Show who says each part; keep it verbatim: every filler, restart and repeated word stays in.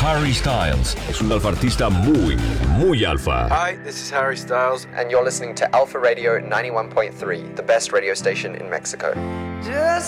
Speaker 1: Harry Styles. Es un alfa artista muy, muy alfa.
Speaker 2: Hi, this is Harry Styles,
Speaker 3: and you're listening to Alpha Radio ninety-one point three, the best radio station in Mexico.
Speaker 4: Just